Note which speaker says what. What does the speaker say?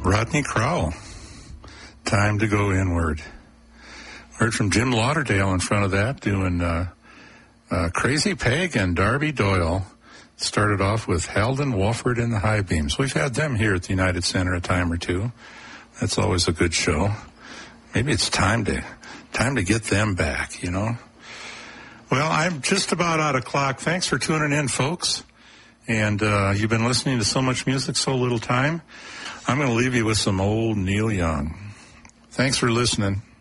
Speaker 1: Rodney Crowell, Time to Go Inward. Heard from Jim Lauderdale in front of that, doing Crazy Peg and Darby Doyle. Started off with Halden Wofford and the High Beams. We've had them here at the United Center a time or two. That's always a good show. Maybe it's time to get them back, you know. Well, I'm just about out of clock. Thanks for tuning in, folks. And you've been listening to so much music, so little time. I'm going to leave you with some old Neil Young. Thanks for listening.